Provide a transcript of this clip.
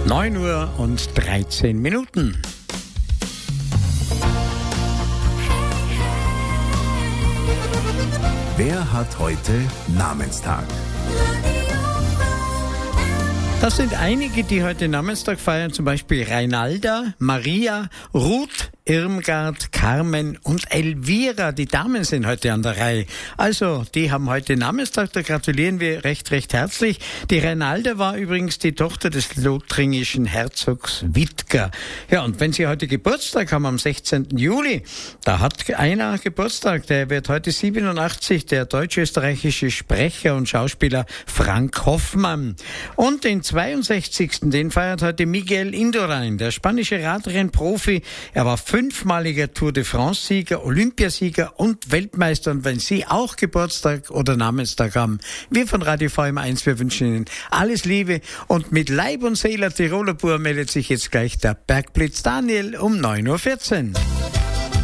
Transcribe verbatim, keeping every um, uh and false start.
neun Uhr und dreizehn Minuten. Wer hat heute Namenstag? Das sind einige, die heute Namenstag feiern, zum Beispiel Reinalda, Maria, Ruth, Irmgard, Carmen und Elvira. Die Damen sind heute an der Reihe. Also, die haben heute Namenstag, da gratulieren wir recht, recht herzlich. Die Reinalda war übrigens die Tochter des lothringischen Herzogs Wittger. Ja, und wenn Sie heute Geburtstag haben, am sechzehnten Juli, da hat einer Geburtstag, der wird heute siebenundachtzig, der deutsch-österreichische Sprecher und Schauspieler Frank Hoffmann. Und den zweiundsechzigsten, den feiert heute Miguel Indurain, der spanische Radrennprofi. Er war fünfmaliger Tour de France-Sieger, Olympiasieger und Weltmeister. Und wenn Sie auch Geburtstag oder Namenstag haben, wir von Radio V M eins, wir wünschen Ihnen alles Liebe. Und mit Leib und Seele Tiroler Pur meldet sich jetzt gleich der Bergblitz Daniel um neun Uhr vierzehn.